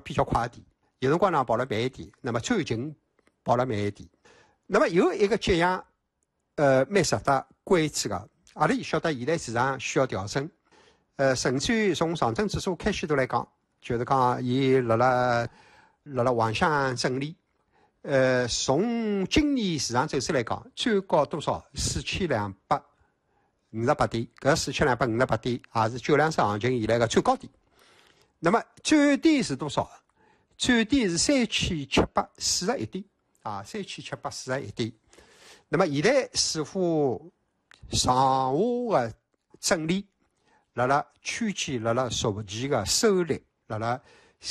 比较快一点，有辰光呢跑得慢一点，那么最近跑得慢一点。那么有一个节样，蛮值得关注的。阿拉晓得现在市场需要调整，甚至于从上证指数开始头来讲，就是讲伊辣辣横向整理。从今年市场走势来讲，最高多少？4258点，搿4258点也是924行情以来的最高点。那么最低是多少？最低是3741点啊，3741点。那么现在似乎上下的整理，辣辣区间辣辣逐渐的收敛，辣辣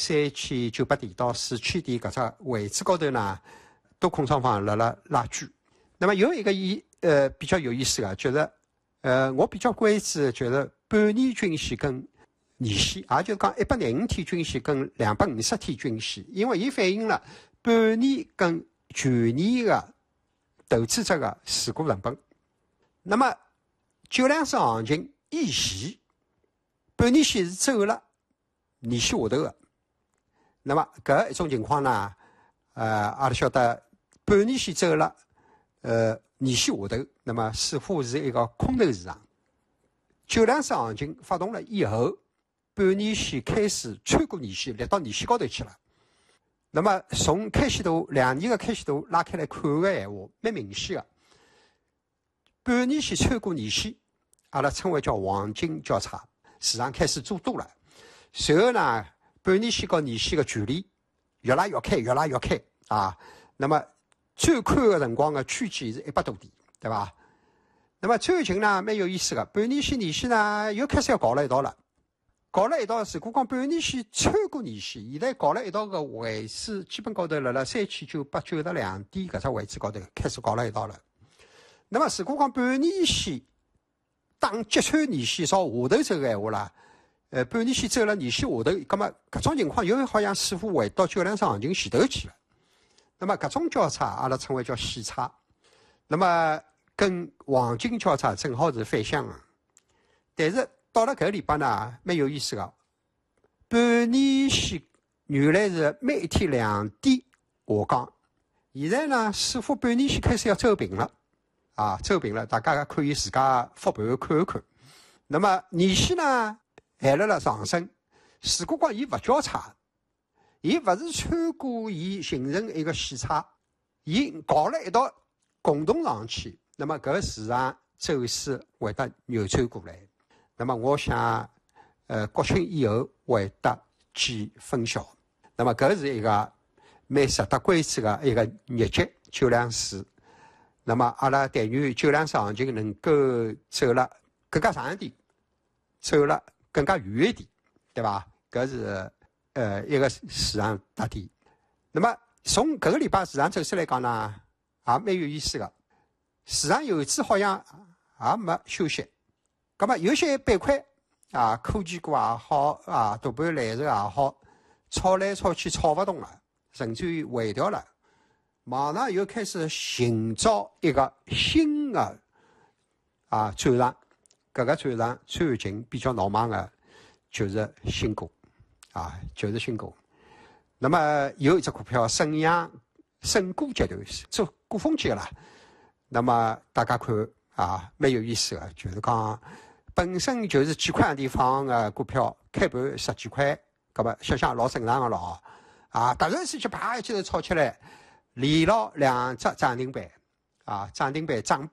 3900点到4000点搿只位置高头呢，多空双方辣辣拉锯。那么有一个比较有意思的，就是我比较关注就是半年均线跟年线，也就是讲105天均线跟250天均线，因为伊反映了半年跟全年的投资者的持股成本。那么924行情以前，半年线是走了年线下头的。那么搿一种情况呢，阿拉晓得半年线走了，年线下头，那么似乎是一个空头市场。924行情发动了以后，半年线开始穿过年线，来到年线高头去了。那么从开线图2年的开线图拉开来看个闲话，蛮明显的。半年线穿过年线，阿拉称为叫黄金交叉，市场开始做多了。随后呢，半年线和年线的距离越拉越开，越拉越开啊。那么最宽的辰光的区间是100多点，对吧？那么最近呢，蛮有意思的，半年线、年线呢又开始要搞了一道了。搞了一道，如果讲半年线穿过年线，现在搞了一道个位置，基本高头辣辣3992点搿只位置高头开始搞了一道了。那么如果讲半年线打击穿年线朝下头走个闲话啦，半年线走了年线下头，葛末搿种情况又好像似乎回到924行情前头去了。那么搿种交叉阿拉称为叫细差，那么跟黄金交叉正好是反向的。但是到了搿个礼拜呢，蛮有意思的。半年线原来是每一天2点下降，现在呢似乎半年线开始要走平了，走平了，大家可以自家复盘看一看。那么年线呢还辣辣上升，如果讲伊勿交叉，伊勿是穿过伊形成一个细差，伊搞了一道共同上去，那么搿个市场走势会得扭转过来。那么我想，国庆以后会得见分晓。那么搿是一个蛮值得关注的一个日节924。那么阿拉但愿924行情能够走了更加长一点，走了更加远一点，对吧？搿是一个市场特点。那么从搿个礼拜市场走势来讲呢，也蛮有意思的。市场游资好像也没休息。咁么有些板块科技股也好大盘蓝筹也好，炒来炒去炒勿动了，甚至于回调了，马上又开始寻找一个新的转场。搿个转场最近比较闹忙的就是新股就是新股。那么有一只股票沈股集团做股风机啦，那么大家看蛮有意思的，就是讲本身就是几块地方的股票，开盘10几块，搿么想想老正常的咯突然之间啪一记头炒起来，连牢2只涨停板涨停板涨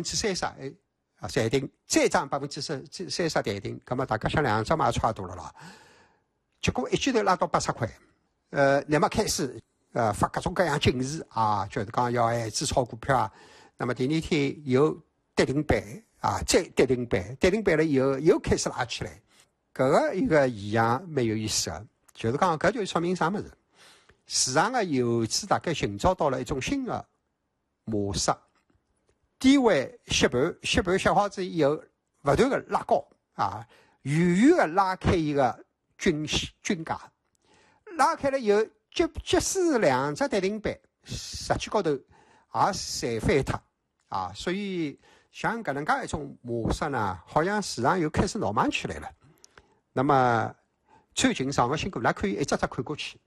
30%暂停，再涨30%暂停，搿么大家想2只嘛也差多了咯。结果一记头拉到80块，那么开始发各种各样警示就是讲要限制炒股票那么第二天有跌停板再跌停板了以后又开始拉起来，搿个一个现象蛮有意思的，就是讲搿就说明啥物事？市场的游资大概寻找到了一种新的模式，低位吸盘吸好之以后，不断的拉高远远的拉开一个均价，拉开了以后，即使是2只跌停板，实际高头也侪翻脱所以像搿能介一种模式呢，好像市场又开始闹忙起来了。那么最近上个新股，㑚可以一只只看过去